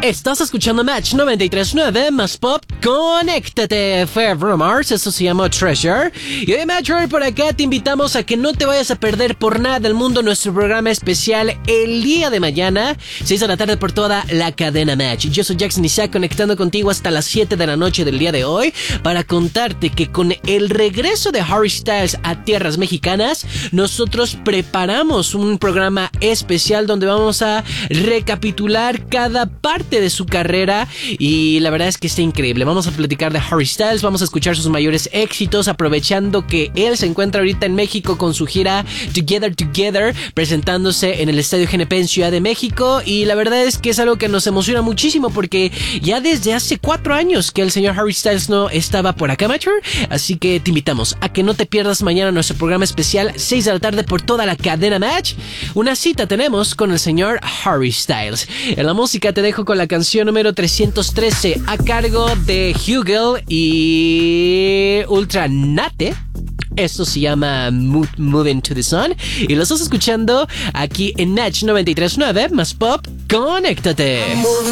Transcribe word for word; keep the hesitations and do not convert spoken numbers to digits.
Estás escuchando Match noventa y tres punto nueve más Pop. Conéctate, fue Bruno Mars, eso se llama Treasure. Y hoy, Match, por acá te invitamos a que no te vayas a perder por nada del mundo nuestro programa especial el día de mañana, seis de la tarde, por toda la cadena Match. Yo soy Jackson Isaac, conectando contigo hasta las siete de la noche del día de hoy para contarte que con el regreso de Harry Styles a tierras mexicanas, nosotros preparamos un programa especial donde vamos a recapitular cada parte de su carrera y la verdad es que está increíble. Vamos a platicar de Harry Styles, vamos a escuchar sus mayores éxitos, aprovechando que él se encuentra ahorita en México con su gira Together Together, presentándose en el Estadio G N P en Ciudad de México, y la verdad es que es algo que nos emociona muchísimo porque ya desde hace cuatro años que el señor Harry Styles no estaba por acá, Matcher, así que te invitamos a que no te pierdas mañana nuestro programa especial, seis de la tarde, por toda la cadena Match. Una cita tenemos con el señor Harry Styles. En la música te dejo con la canción número trescientos trece a cargo de Hugel y Ultra Nate. Esto se llama Moving to the Sun y lo estás escuchando aquí en Match noventa y tres punto nueve más Pop. Conéctate.